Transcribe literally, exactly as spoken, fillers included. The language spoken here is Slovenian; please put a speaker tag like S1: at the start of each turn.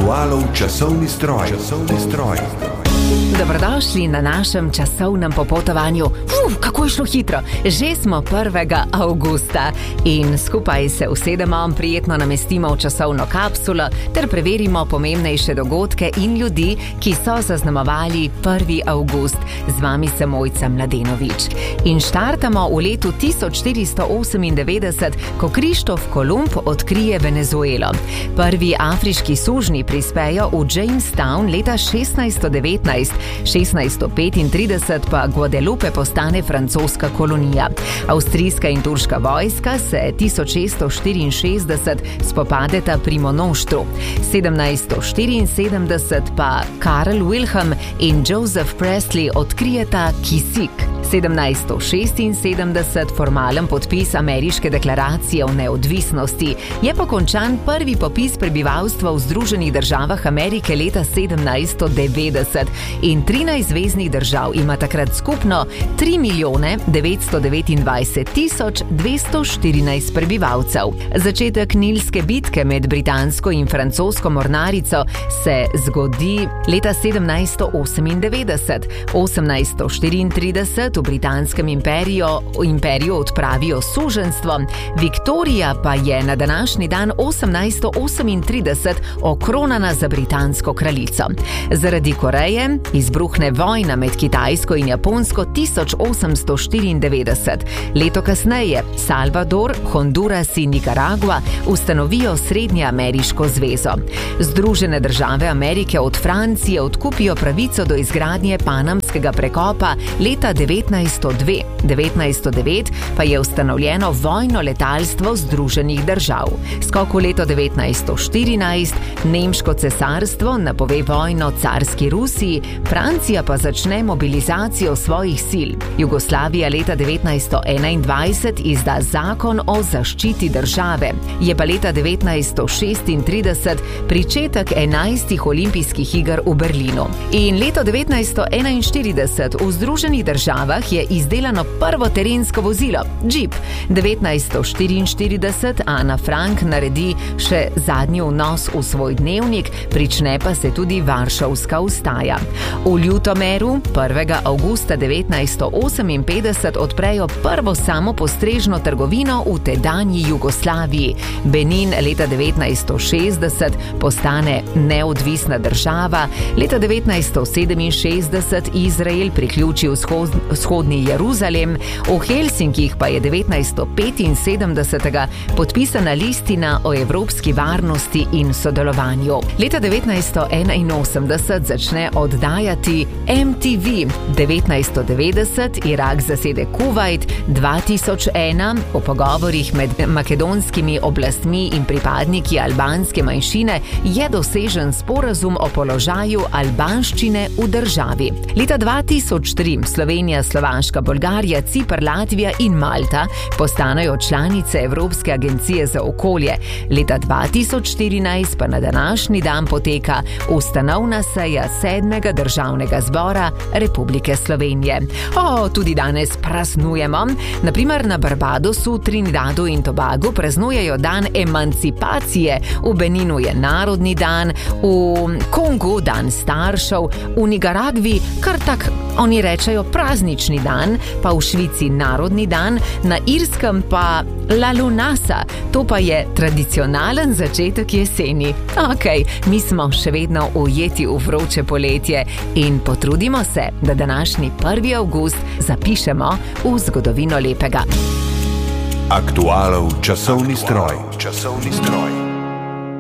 S1: Aktualov časovni stroj. Časovni stroj.
S2: Dobrodošli na našem časovnem popotovanju. Uf, kako je šlo hitro. Že smo prvega avgusta in skupaj se usedemo, prijetno namestimo v časovno kapsulo ter preverimo pomembnejše dogodke in ljudi, ki so zaznamovali prvi avgust. Z vami sem Mojca Mladenovič. In štartamo v letu tisoč štiristo osemindevetdeset, ko Krištof Kolumb odkrije Venezuelo. Prvi afriški sužnji prispejo v Jamestown leta šestnajststo devetnajst, šestnajststo petintrideset pa Guadalupe postane francoska kolonija. Avstrijska in turška vojska se tisoč šeststo štiriinšestdeset spopadeta pri Monoštru. sedemnajststo štiriinsedemdeset pa Karl Wilhelm in Joseph Priestley odkrijeta kisik. sedemnajststo šestinsedemdeset formalen podpis ameriške deklaracije o neodvisnosti. Je pa končan prvi popis prebivalstva v Združenih državah Amerike leta sedemnajststo devetdeset in trinajst zveznih držav ima takrat skupno tri milijone devetsto devetindvajset tisoč dvesto štirinajst prebivalcev. Začetek nilske bitke med britansko in francosko mornarico se zgodi leta sedemnajststo osemindevetdeset. osemnajststo štiriintrideset v britanskem imperiju, imperiju odpravijo suženjstvo. Viktorija pa je na današnji dan osemnajststo osemintrideset okronana za britansko kraljico. Zaradi Koreje izbruhne vojna med Kitajsko in Japonsko tisoč osemsto štiriindevetdeset. Leto kasneje Salvador, Honduras in Nikaragua ustanovijo Srednjeameriško zvezo. Združene države Amerike od Francije odkupijo pravico do izgradnje panamskega prekopa leta devetnajststo dve. devetnajststo devet pa je ustanovljeno vojno letalstvo Združenih držav. Skok v leto devetnajststo štirinajst, Nemško cesarstvo napove vojno carski Rusiji, Francija pa začne mobilizacijo svojih sil. Jugoslavija leta devetnajststo enaindvajset izda zakon o zaščiti države. Je pa leta devetnajststo šestintrideset pričetek enajstih olimpijskih iger v Berlinu. In leto devetnajststo enainštirideset v Združenih državah je izdelano prvo terensko vozilo, džip. devetnajststo štiriinštirideset Ana Frank naredi še zadnji vnos v svoj dnevnik, prične pa se tudi Varšavska vstaja. V Ljutomeru prvega avgusta devetnajststo oseminpetdeset odprejo prvo samopostrežno trgovino v tedanji Jugoslaviji. Benin leta devetnajststo šestdeset postane neodvisna država. Leta devetnajststo sedeminšestdeset Izrael priključi vzhod, vzhodni Jeruzalem. V Helsinkih pa je devetnajststo petinsedemdesetega podpisana listina o evropski varnosti in sodelovanju. Leta devetnajststo enainosemdeset začne oddajati M T V. devetnajststo devetdeset Irak zasede Kuvajt. dva tisoč ena po pogovorih med makedonskimi oblastmi in pripadniki albanske manjšine je dosežen sporazum o položaju albanščine v državi. Leta dva tisoč tri Slovenija, Slovaška, Bolgarija, Cipr, Latvija in Malta postanejo članice Evropske agencije za okolje. Leta dva tisoč štirinajst pa na današnji dan poteka ustanovna seja sedmega državnega zbora Republike Slovenije. O, tudi danes praznujemo. Naprimer na Barbadosu, Trinidadu in Tobagu praznujejo dan emancipacije, v Beninu je narodni dan, v Kongu dan staršev, v Nikaragvi kar tak oni rečejo praznični dan, pa v Švici narodni dan, na Irskem pa La Lunasa, to pa je tradicionalen začetek jeseni. Okej, mi smo še vedno ujeti v vroče poletje in potrudimo se, da današnji prvi avgust zapišemo v zgodovino lepega.
S1: Aktualov časovni stroj. Časovni stroj.